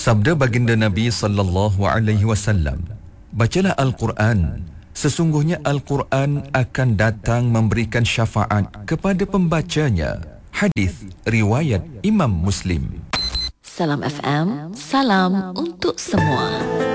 Sabda baginda Nabi sallallahu alaihi wasallam, bacalah Al-Quran. Sesungguhnya Al-Quran akan datang memberikan syafaat kepada pembacanya. Hadis riwayat Imam Muslim. Salam FM, salam untuk semua.